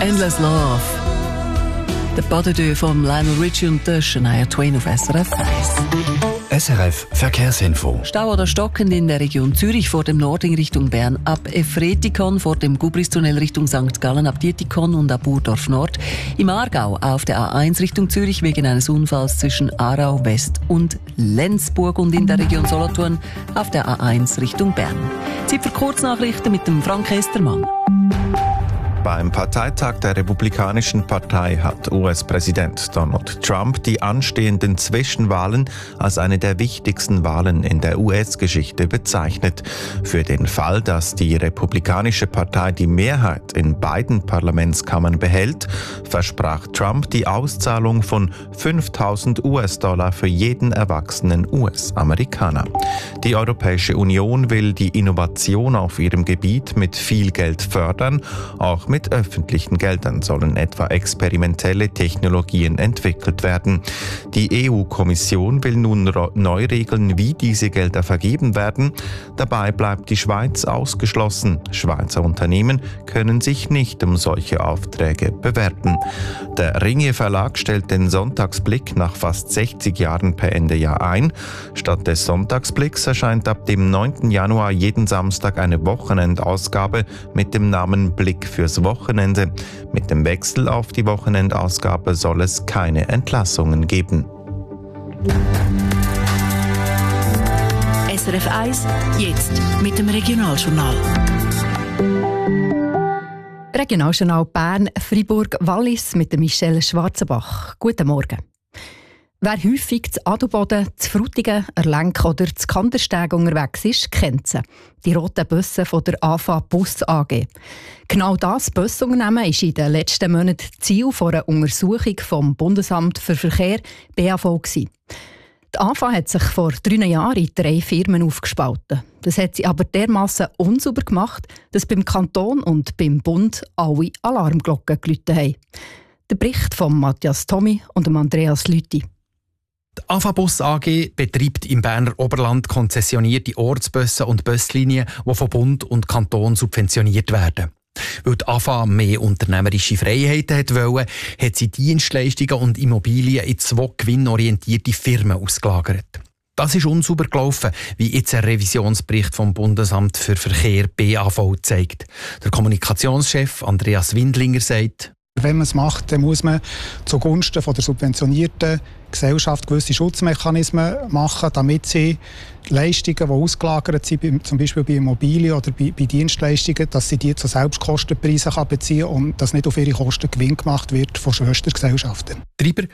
Endless Love. Der Pas de deux von Lionel Richie und der Shania Twain auf SRF 1. SRF Verkehrsinfo. Stau oder stockend in der Region Zürich vor dem Nordring Richtung Bern ab Efretikon, vor dem Gubristunnel Richtung St. Gallen ab Dietikon und ab Burdorf Nord. Im Aargau auf der A1 Richtung Zürich wegen eines Unfalls zwischen Aarau West und Lenzburg und in der Region Solothurn auf der A1 Richtung Bern. Zeit für Kurznachrichten mit dem Frank Estermann. Beim Parteitag der Republikanischen Partei hat US-Präsident Donald Trump die anstehenden Zwischenwahlen als eine der wichtigsten Wahlen in der US-Geschichte bezeichnet. Für den Fall, dass die Republikanische Partei die Mehrheit in beiden Parlamentskammern behält, versprach Trump die Auszahlung von $5.000 für jeden erwachsenen US-Amerikaner. Die Europäische Union will die Innovation auf ihrem Gebiet mit viel Geld fördern. Auch mit öffentlichen Geldern sollen etwa experimentelle Technologien entwickelt werden. Die EU-Kommission will nun neu regeln, wie diese Gelder vergeben werden. Dabei bleibt die Schweiz ausgeschlossen. Schweizer Unternehmen können sich nicht um solche Aufträge bewerben. Der Ringier Verlag stellt den Sonntagsblick nach fast 60 Jahren per Ende Jahr ein. Statt des Sonntagsblicks erscheint ab dem 9. Januar jeden Samstag eine Wochenendausgabe mit dem Namen Blick fürs Wochenende. Mit dem Wechsel auf die Wochenendausgabe soll es keine Entlassungen geben. SRF 1, jetzt mit dem Regionaljournal. Regionaljournal Bern, Fribourg, Wallis mit Michelle Schwarzenbach. Guten Morgen. Wer häufig zu Adelboden, zu Frutigen, Erlenk oder zu Kandersteg unterwegs ist, kennt sie. Die roten Busse von der AFA Bus AG. Genau das Busunternehmen ist in den letzten Monaten Ziel einer Untersuchung vom Bundesamt für Verkehr BAV gewesen. Die AFA hat sich vor 3 Jahren in 3 Firmen aufgespalten. Das hat sie aber dermassen unsauber gemacht, dass beim Kanton und beim Bund alle Alarmglocken geläutet haben. Der Bericht von Matthias Tommy und Andreas Lüthi. Die AFA Bus AG betreibt im Berner Oberland konzessionierte Ortsbusse und Buslinien, die von Bund und Kanton subventioniert werden. Weil die AFA mehr unternehmerische Freiheiten wollte, hat sie Dienstleistungen und Immobilien in 2 gewinnorientierte Firmen ausgelagert. Das ist unsauber gelaufen, wie jetzt ein Revisionsbericht vom Bundesamt für Verkehr BAV zeigt. Der Kommunikationschef Andreas Windlinger sagt: Wenn man es macht, dann muss man zugunsten von der subventionierten Gesellschaft gewisse Schutzmechanismen machen, damit sie Leistungen, die ausgelagert sind, zum Beispiel bei Immobilien oder bei Dienstleistungen, dass sie die zu Selbstkostenpreisen beziehen kann und dass nicht auf ihre Kosten Gewinn gemacht wird von Schwestergesellschaften. Treiber